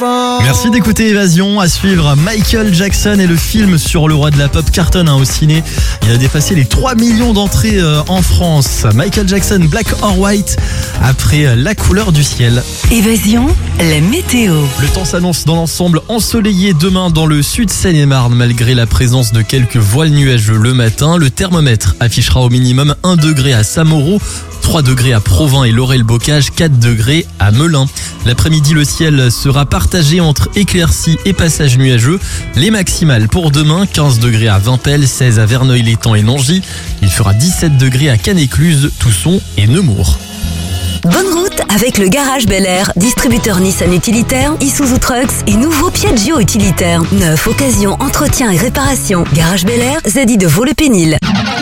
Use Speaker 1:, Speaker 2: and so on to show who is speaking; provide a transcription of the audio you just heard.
Speaker 1: Merci d'écouter Évasion. À suivre, Michael Jackson et le film sur le roi de la pop cartonne au ciné. Il a dépassé les 3 millions d'entrées en France. Michael Jackson, Black or White, après La couleur du ciel.
Speaker 2: Évasion, la météo.
Speaker 1: Le temps s'annonce dans l'ensemble ensoleillé demain dans le sud Seine-et-Marne, malgré la présence de quelques voiles nuageux le matin. Le thermomètre affichera au minimum 1 degré à Saint-Mauro, 3 degrés à Provins et Laurel-Bocage, 4 degrés à Melun. L'après-midi, le ciel sera partagé entre éclaircies et passages nuageux. Les maximales pour demain, 15 degrés à Vimpel, 16 à Verneuil-l'Étang et Nangis. Il fera 17 degrés à Canet-Cluse, Tousson et Nemours.
Speaker 2: Bonne route avec le Garage Bel Air, distributeur Nissan utilitaire, Isuzu Trucks et nouveau Piaggio utilitaire. Neuf, occasion, entretien et réparation. Garage Bel Air, ZI de Vaux-le-Pénil.